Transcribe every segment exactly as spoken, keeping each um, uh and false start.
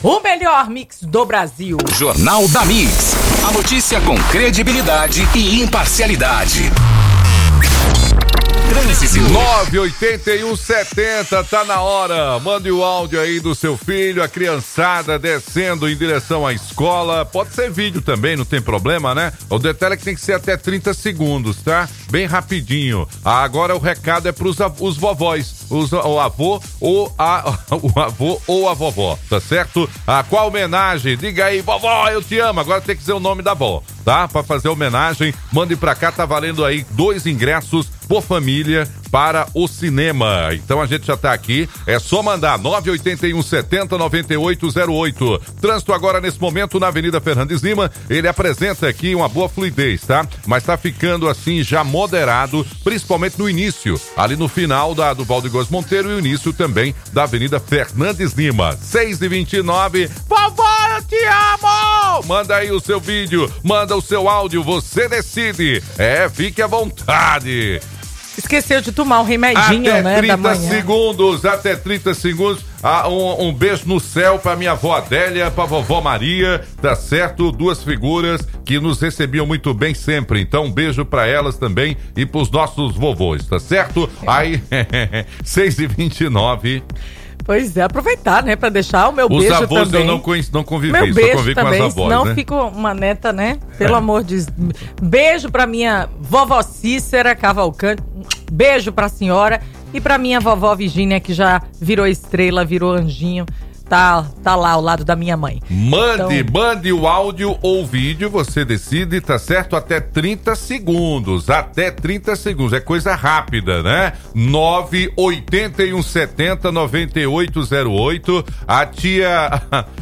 O melhor mix do Brasil. Jornal da Mix. A notícia com credibilidade e imparcialidade. nove oito um setenta, tá na hora. Mande o áudio aí do seu filho, a criançada descendo em direção à escola. Pode ser vídeo também, não tem problema, né? O detalhe é que tem que ser até trinta segundos, tá? Bem rapidinho. Agora o recado é pros os vovós, os, o avô ou a, o avô ou a vovó, tá certo? A qual homenagem? Diga aí, vovó, eu te amo. Agora tem que dizer o nome da avó, tá? Pra fazer homenagem, mande pra cá, tá valendo aí dois ingressos por família para o cinema. Então a gente já tá aqui, é só mandar nove oito um sete zero nove oito zero oito. Trânsito agora nesse momento na Avenida Fernandes Lima, ele apresenta aqui uma boa fluidez, tá? Mas tá ficando assim já moderado, principalmente no início, ali no final da, do Valdegós Monteiro e o início também da Avenida Fernandes Lima. seis e vinte e nove, vovó, eu te amo! Manda aí o seu vídeo, manda o seu áudio, você decide. É, fique à vontade. Esqueceu de tomar um remedinho, até né, da manhã. trinta segundos, até trinta segundos. Ah, um, um beijo no céu pra minha avó Adélia, pra vovó Maria, tá certo? Duas figuras que nos recebiam muito bem sempre. Então, um beijo pra elas também e pros nossos vovôs, tá certo? É. Aí, seis e vinte e nove. Pois é, aproveitar, né, pra deixar o meu Os beijo avós também. eu não, conheci, não convivi, meu só beijo convivi também, com as avós, senão né? fico uma neta, né? Pelo amor de Deus. Beijo pra minha vovó Cícera Cavalcante, beijo pra senhora e pra minha vovó Virgínia, que já virou estrela, virou anjinho. Tá, tá lá ao lado da minha mãe. Mande, então... mande o áudio ou vídeo, você decide, tá certo? Até trinta segundos, até trinta segundos, é coisa rápida, né? nove oito um sete zero nove oito zero oito. A tia...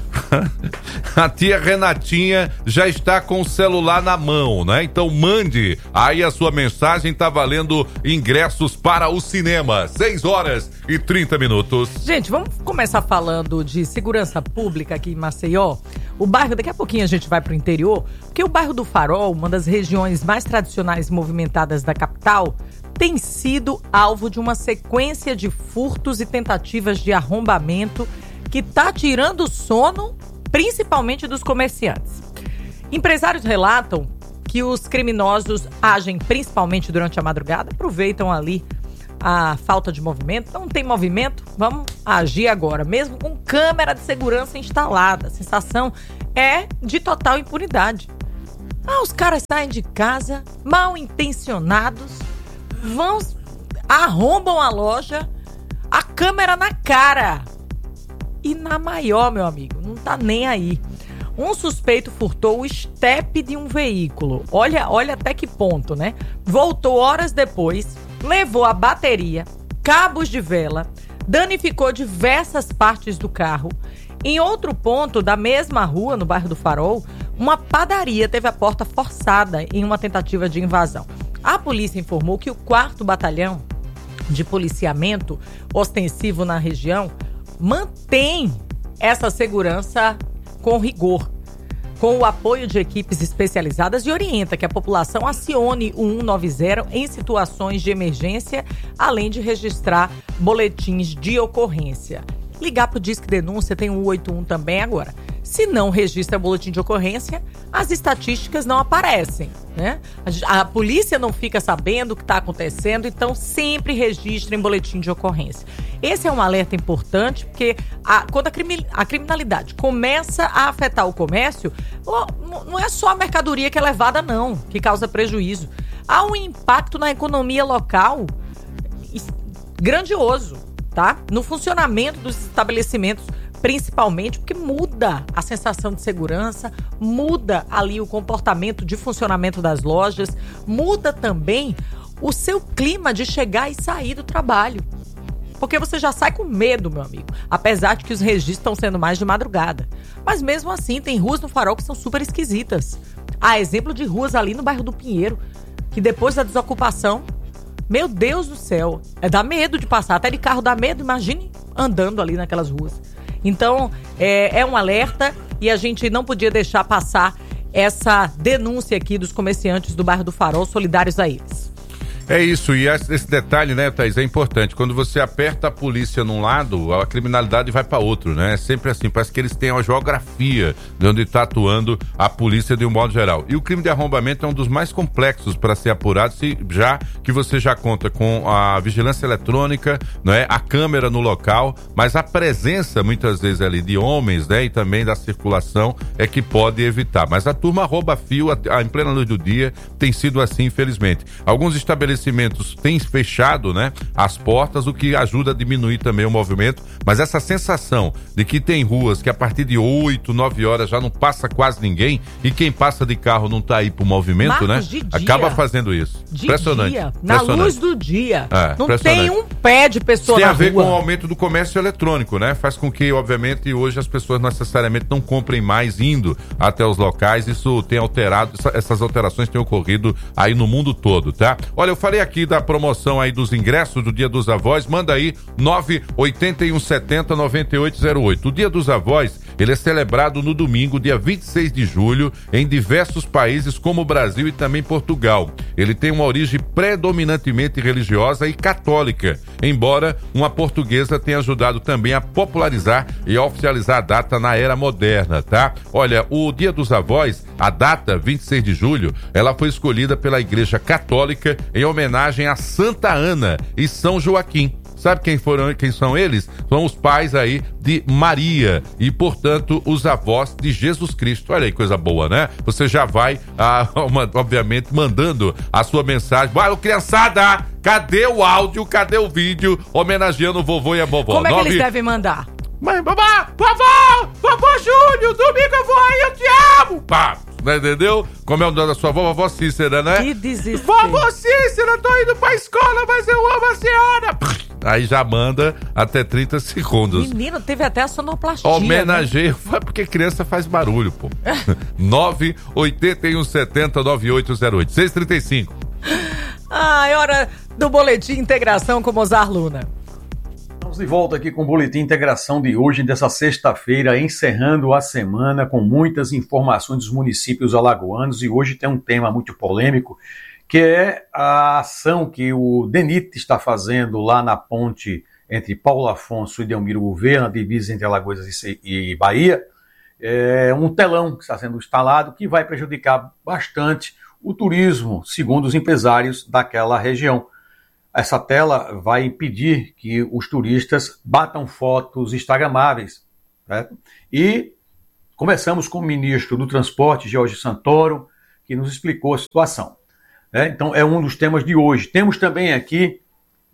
A tia Renatinha já está com o celular na mão, né? Então mande aí a sua mensagem, tá valendo ingressos para o cinema. seis horas e trinta minutos. Gente, vamos começar falando de segurança pública aqui em Maceió. O bairro, daqui a pouquinho a gente vai pro interior, porque o bairro do Farol, uma das regiões mais tradicionais e movimentadas da capital, tem sido alvo de uma sequência de furtos e tentativas de arrombamento que tá tirando o sono, principalmente dos comerciantes. Empresários relatam que os criminosos agem principalmente durante a madrugada, aproveitam ali a falta de movimento. Não tem movimento, vamos agir agora, mesmo com câmera de segurança instalada. A sensação é de total impunidade. Ah, os caras saem de casa, mal intencionados, vão, arrombam a loja, a câmera na cara. E na maior, meu amigo, não tá nem aí. Um suspeito furtou o estepe de um veículo. Olha, olha até que ponto, né? Voltou horas depois, levou a bateria, cabos de vela, danificou diversas partes do carro. Em outro ponto da mesma rua, no bairro do Farol, uma padaria teve a porta forçada em uma tentativa de invasão. A polícia informou que o quarto batalhão de policiamento ostensivo na região mantém essa segurança com rigor, com o apoio de equipes especializadas, e orienta que a população acione o cento e noventa em situações de emergência, além de registrar boletins de ocorrência. Ligar para o Disque Denúncia, tem o cento e oitenta e um também agora. Se não registra boletim de ocorrência, as estatísticas não aparecem, né? A, a polícia não fica sabendo o que está acontecendo, então sempre registra em boletim de ocorrência. Esse é um alerta importante, porque a, quando a, crimi, a criminalidade começa a afetar o comércio, ó, não é só a mercadoria que é levada, não, que causa prejuízo. Há um impacto na economia local grandioso, tá? No funcionamento dos estabelecimentos, principalmente porque muda a sensação de segurança, muda ali o comportamento de funcionamento das lojas, muda também o seu clima de chegar e sair do trabalho. Porque você já sai com medo, meu amigo, apesar de que os registros estão sendo mais de madrugada. Mas mesmo assim, tem ruas no Farol que são super esquisitas. Há exemplo de ruas ali no bairro do Pinheiro, que depois da desocupação, meu Deus do céu, é dá medo de passar, até de carro dá medo, imagine andando ali naquelas ruas. Então, é, é um alerta e a gente não podia deixar passar essa denúncia aqui dos comerciantes do bairro do Farol, solidários a eles. É isso, e esse detalhe, né, Thaís, é importante. Quando você aperta a polícia num lado, a criminalidade vai para outro, né? É sempre assim, parece que eles têm uma geografia de onde está atuando a polícia de um modo geral. E o crime de arrombamento é um dos mais complexos para ser apurado, se, já que você já conta com a vigilância eletrônica, né, a câmera no local, mas a presença, muitas vezes, ali de homens, né, e também da circulação é que pode evitar. Mas a turma rouba fio a, a, em plena luz do dia, tem sido assim, infelizmente. Alguns estabelecimentos têm fechado, né, as portas, o que ajuda a diminuir também o movimento, mas essa sensação de que tem ruas que a partir de oito, nove horas já não passa quase ninguém e quem passa de carro não tá aí pro movimento, Marcos, né? De dia, acaba fazendo isso. De impressionante. Dia, na impressionante. luz do dia. É, não tem um pé de pessoa tem na a ver rua. com o aumento do comércio eletrônico, né? Faz com que, obviamente, hoje as pessoas necessariamente não comprem mais indo até os locais. Isso tem alterado, essas alterações têm ocorrido aí no mundo todo, tá? Olha, eu falei aqui da promoção aí dos ingressos do Dia dos Avós, manda aí nove oito um sete zero nove oito zero oito. O Dia dos Avós, ele é celebrado no domingo, dia vinte e seis de julho, em diversos países como o Brasil e também Portugal. Ele tem uma origem predominantemente religiosa e católica, embora uma portuguesa tenha ajudado também a popularizar e a oficializar a data na era moderna, tá? Olha, o Dia dos Avós, a data vinte e seis de julho, ela foi escolhida pela Igreja Católica em homenagem a Santa Ana e São Joaquim. Sabe quem foram, quem são eles? São os pais aí de Maria e, portanto, os avós de Jesus Cristo. Olha aí, coisa boa, né? Você já vai, ah, uma, obviamente, mandando a sua mensagem. Vai, criançada, cadê o áudio, cadê o vídeo homenageando o vovô e a vovó? Como é que Nove... eles devem mandar? Mãe, babá, vovó, vovô Júlio, domingo eu vou aí, eu te amo. Pá, né, entendeu? Como é o nome da sua avó? Vovó Cícera, né? Que desespero. Vovó Cícera, tô indo pra escola, mas eu amo a senhora. Aí já manda até trinta segundos. Menino, teve até a sonoplastia. Homenageio, né? Porque criança faz barulho, pô. nove oito um sete zero nove oito zero oito. seis e trinta e cinco. Ah, é hora do Boletim Integração com Mozar Luna. Estamos de volta aqui com o Boletim Integração de hoje, dessa sexta-feira, encerrando a semana com muitas informações dos municípios alagoanos. E hoje tem um tema muito polêmico, que é a ação que o DENIT está fazendo lá na ponte entre Paulo Afonso e Delmiro Gouveia, na divisa entre Alagoas e Bahia. É um telão que está sendo instalado que vai prejudicar bastante o turismo, segundo os empresários daquela região. Essa tela vai impedir que os turistas batam fotos instagramáveis, certo? E começamos com o ministro do Transporte, Jorge Santoro, que nos explicou a situação. É, então, é um dos temas de hoje. Temos também aqui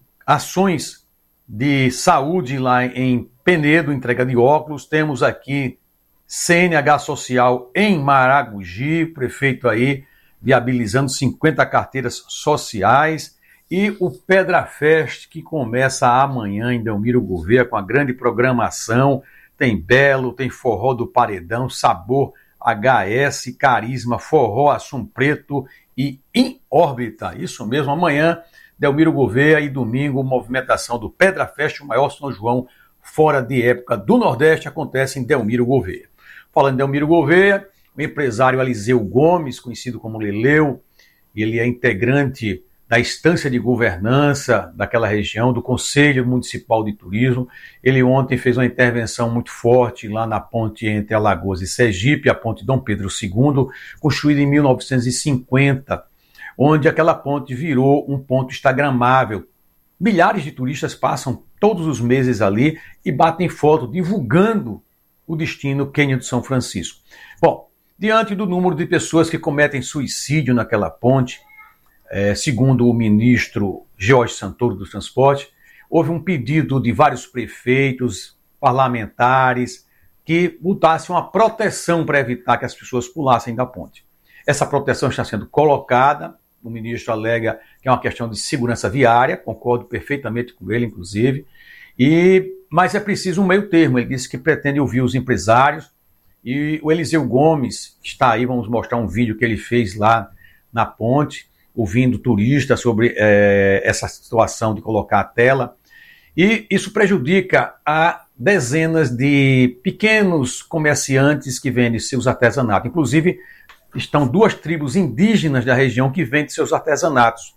ações de saúde lá em Penedo, entrega de óculos. Temos aqui C N H Social em Maragogi, prefeito aí viabilizando cinquenta carteiras sociais. E o Pedra Fest, que começa amanhã em Delmiro Gouveia, com a grande programação. Tem Belo, tem Forró do Paredão, Sabor H S, Carisma, Forró Assum Preto e Em Órbita. Isso mesmo, amanhã, Delmiro Gouveia, e domingo, movimentação do Pedra Fest, o maior São João fora de época do Nordeste, acontece em Delmiro Gouveia. Falando em Delmiro Gouveia, o empresário Eliseu Gomes, conhecido como Leleu, ele é integrante da instância de governança daquela região, do Conselho Municipal de Turismo. Ele ontem fez uma intervenção muito forte lá na ponte entre Alagoas e Sergipe, a ponte Dom Pedro segundo, construída em mil novecentos e cinquenta, onde aquela ponte virou um ponto instagramável. Milhares de turistas passam todos os meses ali e batem foto, divulgando o destino Quênia do São Francisco. Bom, diante do número de pessoas que cometem suicídio naquela ponte, É, segundo o ministro Jorge Santoro do Transporte, houve um pedido de vários prefeitos, parlamentares, que botassem uma proteção para evitar que as pessoas pulassem da ponte. Essa proteção está sendo colocada, o ministro alega que é uma questão de segurança viária, concordo perfeitamente com ele, inclusive, e, mas é preciso um meio termo. Ele disse que pretende ouvir os empresários, e o Eliseu Gomes está aí, vamos mostrar um vídeo que ele fez lá na ponte, ouvindo turistas sobre é, essa situação de colocar a tela, e isso prejudica a dezenas de pequenos comerciantes que vendem seus artesanatos. Inclusive, estão duas tribos indígenas da região que vendem seus artesanatos.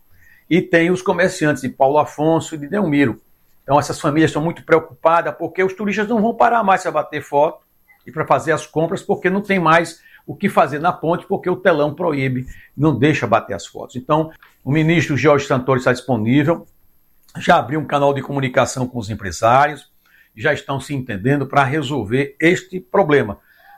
e tem os comerciantes de Paulo Afonso e de Delmiro. Então essas famílias estão muito preocupadas porque os turistas não vão parar mais para bater foto e para fazer as compras, porque não tem mais o que fazer na ponte, porque o telão proíbe, não deixa bater as fotos. Então, o ministro Jorge Santoro está disponível, já abriu um canal de comunicação com os empresários, já estão se entendendo para resolver este problema.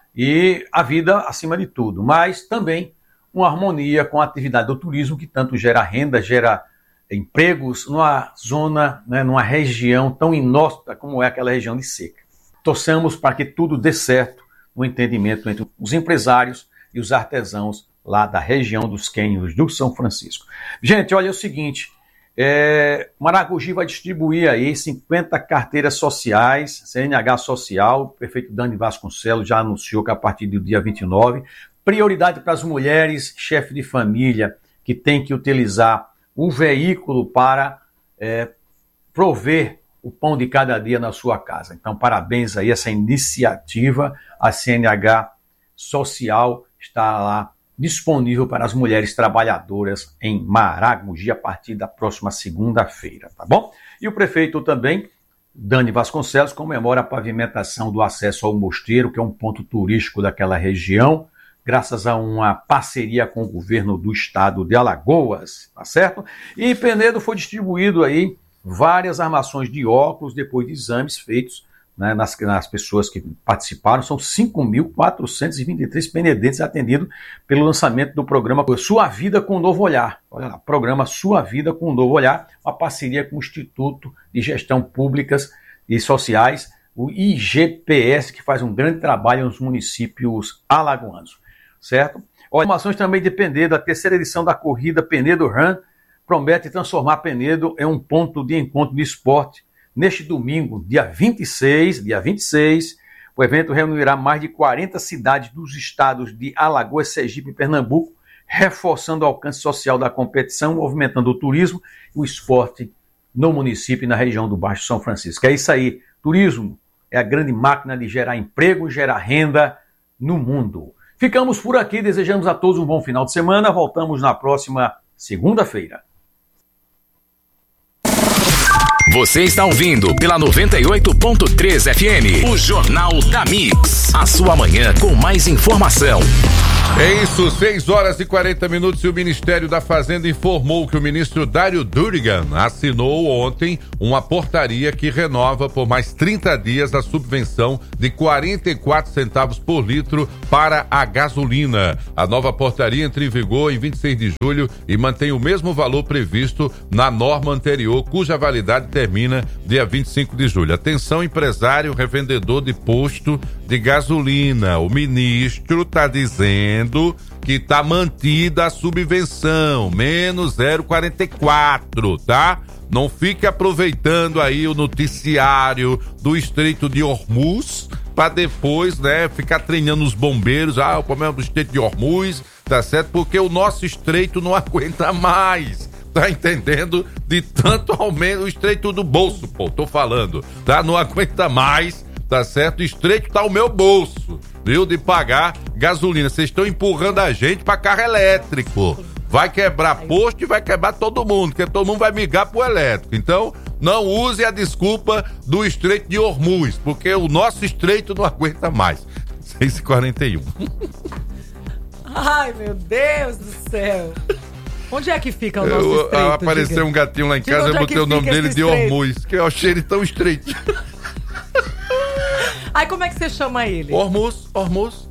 E a vida acima de tudo, mas também uma harmonia com a atividade do turismo, que tanto gera renda, gera empregos numa zona, né, numa região tão inóspita como é aquela região de seca. Torçamos para que tudo dê certo no entendimento entre os empresários e os artesãos lá da região dos Cânions do São Francisco. Gente, olha é o seguinte, é, Maragogi vai distribuir aí cinquenta carteiras sociais, C N H social, o prefeito Dani Vasconcelos já anunciou que a partir do dia vinte e nove, prioridade para as mulheres, chefe de família, que tem que utilizar o veículo para é, prover o pão de cada dia na sua casa. Então, parabéns aí essa iniciativa, a C N H social está lá disponível para as mulheres trabalhadoras em Maragogi a partir da próxima segunda-feira, tá bom? E o prefeito também, Dani Vasconcelos, comemora a pavimentação do acesso ao mosteiro, que é um ponto turístico daquela região, graças a uma parceria com o governo do estado de Alagoas, tá certo? E em Penedo foi distribuído aí várias armações de óculos depois de exames feitos, né, nas, nas pessoas que participaram. São cinco mil quatrocentos e vinte e três penedenses atendidos pelo lançamento do programa Sua Vida com um Novo Olhar. Olha lá, programa Sua Vida com um Novo Olhar, uma parceria com o Instituto de Gestão Públicas e Sociais, o I G P S, que faz um grande trabalho nos municípios alagoanos, certo? Olha, informações também de Penedo, a terceira edição da corrida Penedo Run promete transformar Penedo em um ponto de encontro de esporte. Neste domingo, dia vinte e seis, dia vinte e seis, o evento reunirá mais de quarenta cidades dos estados de Alagoas, Sergipe e Pernambuco, reforçando o alcance social da competição, movimentando o turismo e o esporte no município e na região do Baixo São Francisco. É isso aí, turismo é a grande máquina de gerar emprego, gerar renda no mundo. Ficamos por aqui, desejamos a todos um bom final de semana, voltamos na próxima segunda-feira. Você está ouvindo pela noventa e oito ponto três F M, o Jornal da Mix. A sua manhã com mais informação. É isso, seis horas e quarenta minutos, e o Ministério da Fazenda informou que o ministro Dário Durigan assinou ontem uma portaria que renova por mais trinta dias a subvenção de quarenta e quatro centavos por litro para a gasolina. A nova portaria entra em vigor em vinte e seis de julho e mantém o mesmo valor previsto na norma anterior, cuja validade termina dia vinte e cinco de julho. Atenção, empresário, revendedor de posto de gasolina. O ministro está dizendo que tá mantida a subvenção, menos zero vírgula quarenta e quatro, tá? Não fique aproveitando aí o noticiário do Estreito de Hormuz para depois, né, ficar treinando os bombeiros. Ah, o problema do Estreito de Hormuz, tá certo? Porque o nosso estreito não aguenta mais. Tá entendendo? De tanto aumento, o estreito do bolso, pô, tô falando, tá? Não aguenta mais, tá certo? O estreito tá o meu bolso, viu? De pagar gasolina. Vocês estão empurrando a gente pra carro elétrico. Vai quebrar posto e vai quebrar todo mundo, porque todo mundo vai migrar pro elétrico. Então, não use a desculpa do Estreito de Hormuz, porque o nosso estreito não aguenta mais. seis e quarenta e um. Ai, meu Deus do céu. Onde é que fica o nosso estreito? Eu, apareceu diga. um gatinho lá em casa, eu botei é o nome dele de Hormuz, que eu achei ele tão estreito. Aí como é que você chama ele? Hormuz, Hormuz.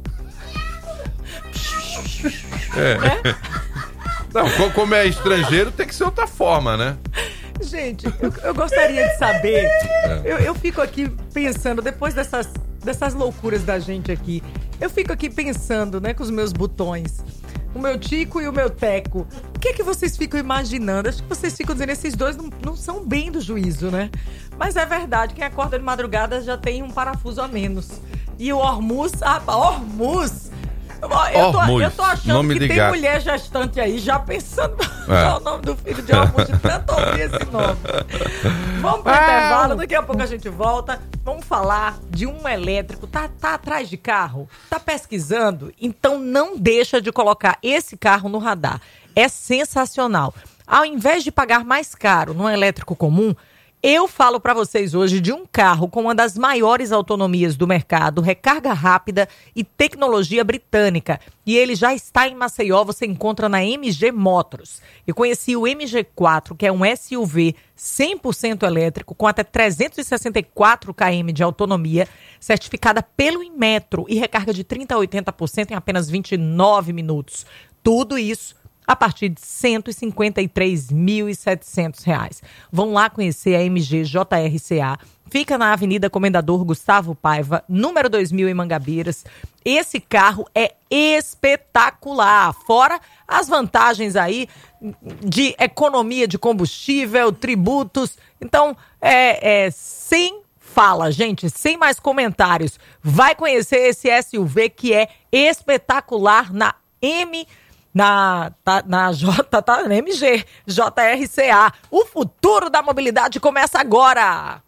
É. é? Não, como é estrangeiro, tem que ser outra forma, né? Gente, eu, eu gostaria de saber, é. eu, eu fico aqui pensando, depois dessas, dessas loucuras da gente aqui, eu fico aqui pensando, né, com os meus botões, o meu Tico e o meu Teco. O que é que vocês ficam imaginando? Acho que vocês ficam dizendo, esses dois não, não são bem do juízo, né? Mas é verdade, quem acorda de madrugada já tem um parafuso a menos. E o Hormuz, ah, Hormuz, eu tô, Hormuz, eu tô achando que tem gato. mulher gestante aí já pensando é. qual o nome do filho de Hormuz, de tanto ouvir esse nome. Vamos pro ah. intervalo, daqui a pouco a gente volta. Vamos falar de um elétrico. Tá, tá atrás de carro? Tá pesquisando? Então não deixa de colocar esse carro no radar. É sensacional. Ao invés de pagar mais caro num elétrico comum, eu falo para vocês hoje de um carro com uma das maiores autonomias do mercado, recarga rápida e tecnologia britânica. E ele já está em Maceió, você encontra na M G Motors. Eu conheci o M G quatro, que é um S U V cem por cento elétrico, com até trezentos e sessenta e quatro quilômetros de autonomia, certificada pelo Inmetro e recarga de trinta a oitenta por cento em apenas vinte e nove minutos. Tudo isso a partir de cento e cinquenta e três mil e setecentos reais. Vão lá conhecer a M G J R C A. Fica na Avenida Comendador Gustavo Paiva, número dois mil em Mangabeiras. Esse carro é espetacular. Fora as vantagens aí de economia de combustível, tributos. Então, é, é sem fala, gente, sem mais comentários. Vai conhecer esse S U V que é espetacular na M Na, tá, na J, tá, na M G, J R C A. O futuro da mobilidade começa agora.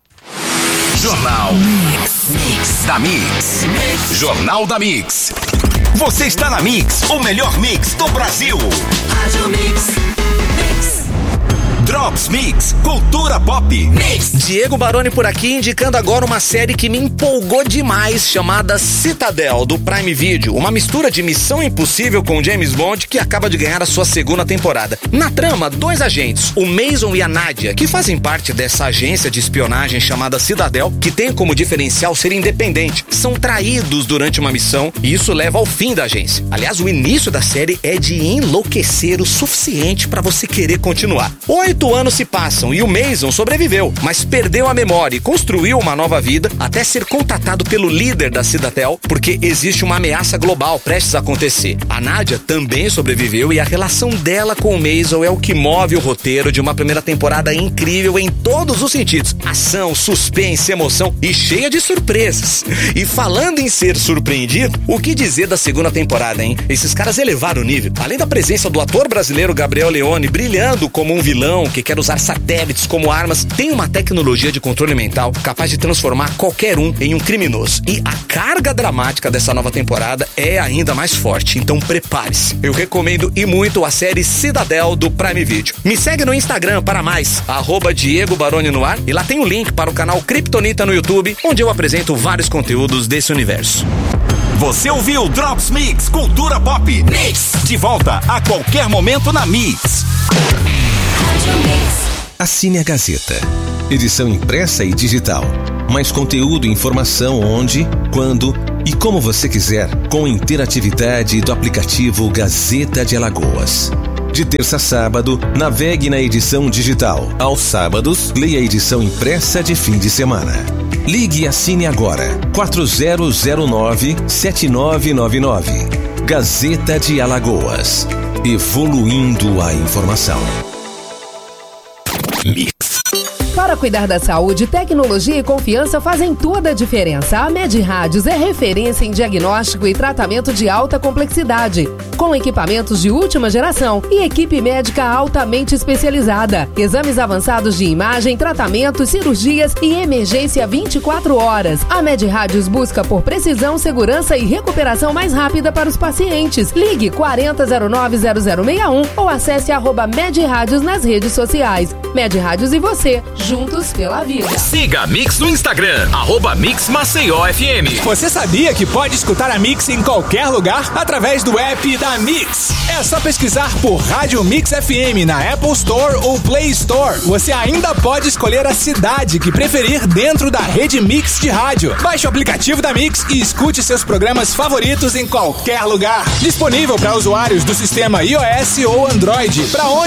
Jornal Mix, Mix da Mix. Mix. Jornal da Mix. Você está na Mix, o melhor mix do Brasil. Rádio Mix. Mix. Drops Mix, cultura pop. Mix. Diego Baroni por aqui, indicando agora uma série que me empolgou demais, chamada Citadel, do Prime Video. Uma mistura de Missão Impossível com James Bond, que acaba de ganhar a sua segunda temporada. Na trama, dois agentes, o Mason e a Nadia, que fazem parte dessa agência de espionagem chamada Citadel, que tem como diferencial ser independente. São traídos durante uma missão e isso leva ao fim da agência. Aliás, o início da série é de enlouquecer o suficiente para você querer continuar. Oito anos se passam e o Mason sobreviveu, mas perdeu a memória e construiu uma nova vida até ser contatado pelo líder da Citadel, porque existe uma ameaça global prestes a acontecer. A Nadia também sobreviveu e a relação dela com o Mason é o que move o roteiro de uma primeira temporada incrível em todos os sentidos. Ação, suspense, emoção e cheia de surpresas. E falando em ser surpreendido, o que dizer da segunda temporada, hein? Esses caras elevaram o nível. Além da presença do ator brasileiro Gabriel Leone brilhando como um vilão que quer usar satélites como armas, tem uma tecnologia de controle mental capaz de transformar qualquer um em um criminoso. E a carga dramática dessa nova temporada é ainda mais forte, então prepare-se. Eu recomendo e muito a série Citadel do Prime Video. Me segue no Instagram para mais, arroba Diego Baroni no ar, e lá tem o link para o canal Kryptonita no YouTube, onde eu apresento vários conteúdos desse universo. Você ouviu Drops Mix, cultura pop. Mix. De volta a qualquer momento na Mix. Assine a Gazeta. Edição impressa e digital. Mais conteúdo e informação onde, quando e como você quiser, com interatividade do aplicativo Gazeta de Alagoas. De terça a sábado, navegue na edição digital. Aos sábados, leia a edição impressa de fim de semana. Ligue e assine agora. quatro zero zero nove, sete nove nove nove. Gazeta de Alagoas. Evoluindo a informação. Mix. Para cuidar da saúde, tecnologia e confiança fazem toda a diferença. A Med Rádios é referência em diagnóstico e tratamento de alta complexidade, com equipamentos de última geração e equipe médica altamente especializada. Exames avançados de imagem, tratamentos, cirurgias e emergência vinte e quatro horas. A Med Rádios busca por precisão, segurança e recuperação mais rápida para os pacientes. Ligue quarenta zero nove zero zero seis um ou acesse arroba Med Rádios nas redes sociais. Med Rádios e você, juntos pela vida. Siga a Mix no Instagram, arroba Mix Maceió F M. Você sabia que pode escutar a Mix em qualquer lugar através do app da Mix? É só pesquisar por Rádio Mix F M na Apple Store ou Play Store. Você ainda pode escolher a cidade que preferir dentro da rede Mix de rádio. Baixe o aplicativo da Mix e escute seus programas favoritos em qualquer lugar. Disponível para usuários do sistema iOS ou Android. Para onde